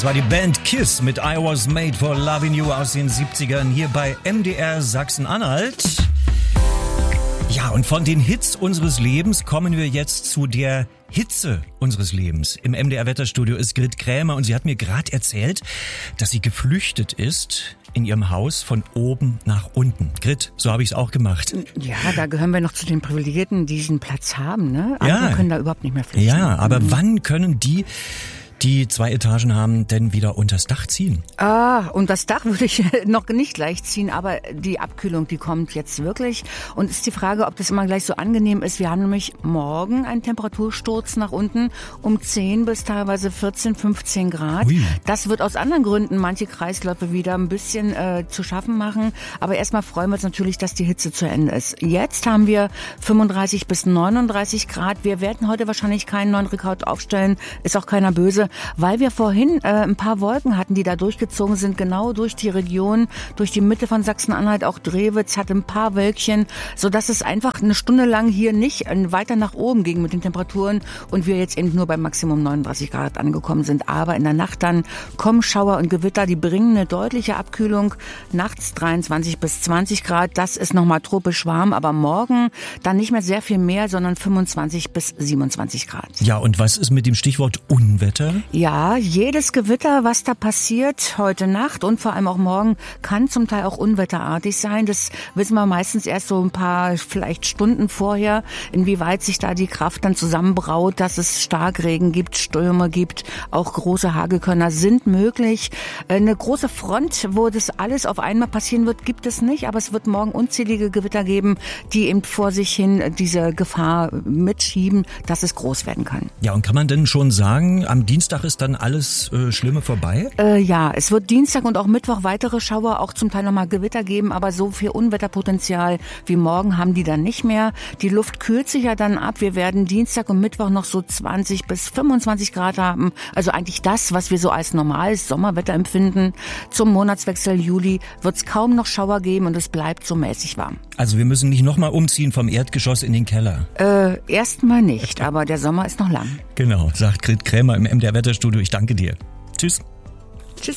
Das war die Band KISS mit I Was Made for Loving You aus den 70ern hier bei MDR Sachsen-Anhalt. Ja, und von den Hits unseres Lebens kommen wir jetzt zu der Hitze unseres Lebens. Im MDR-Wetterstudio ist Grit Krämer und sie hat mir gerade erzählt, dass sie geflüchtet ist in ihrem Haus von oben nach unten. Grit, so habe ich es auch gemacht. Ja, da gehören wir noch zu den Privilegierten, die diesen Platz haben, ne? Andere können da überhaupt nicht mehr flüchten. Ja, aber wann können die 2 Etagen haben, denn wieder unters Dach ziehen? Und das Dach würde ich noch nicht gleich ziehen, aber die Abkühlung, die kommt jetzt wirklich. Und ist die Frage, ob das immer gleich so angenehm ist. Wir haben nämlich morgen einen Temperatursturz nach unten um 10 bis teilweise 14, 15 Grad. Ui. Das wird aus anderen Gründen manche Kreisläufe wieder ein bisschen zu schaffen machen. Aber erstmal freuen wir uns natürlich, dass die Hitze zu Ende ist. Jetzt haben wir 35 bis 39 Grad. Wir werden heute wahrscheinlich keinen neuen Rekord aufstellen. Ist auch keiner böse. Weil wir vorhin ein paar Wolken hatten, die da durchgezogen sind, genau durch die Region, durch die Mitte von Sachsen-Anhalt, auch Drewitz hatte ein paar Wölkchen, sodass es einfach eine Stunde lang hier nicht weiter nach oben ging mit den Temperaturen und wir jetzt eben nur beim Maximum 39 Grad angekommen sind. Aber in der Nacht dann kommen Schauer und Gewitter, die bringen eine deutliche Abkühlung. Nachts 23 bis 20 Grad, das ist nochmal tropisch warm, aber morgen dann nicht mehr sehr viel mehr, sondern 25 bis 27 Grad. Ja, und was ist mit dem Stichwort Unwetter? Ja, jedes Gewitter, was da passiert heute Nacht und vor allem auch morgen, kann zum Teil auch unwetterartig sein. Das wissen wir meistens erst so ein paar vielleicht Stunden vorher, inwieweit sich da die Kraft dann zusammenbraut, dass es Starkregen gibt, Stürme gibt, auch große Hagelkörner sind möglich. Eine große Front, wo das alles auf einmal passieren wird, gibt es nicht, aber es wird morgen unzählige Gewitter geben, die eben vor sich hin diese Gefahr mitschieben, dass es groß werden kann. Ja, und kann man denn schon sagen, am Dienstag ist dann alles Schlimme vorbei? Ja, es wird Dienstag und auch Mittwoch weitere Schauer, auch zum Teil nochmal Gewitter geben, aber so viel Unwetterpotenzial wie morgen haben die dann nicht mehr. Die Luft kühlt sich ja dann ab. Wir werden Dienstag und Mittwoch noch so 20 bis 25 Grad haben. Also eigentlich das, was wir so als normales Sommerwetter empfinden. Zum Monatswechsel Juli wird es kaum noch Schauer geben und es bleibt so mäßig warm. Also wir müssen nicht nochmal umziehen vom Erdgeschoss in den Keller? Erstmal nicht, aber der Sommer ist noch lang. Genau, sagt Grit Krämer im MDR Wetterstudio. Ich danke dir. Tschüss.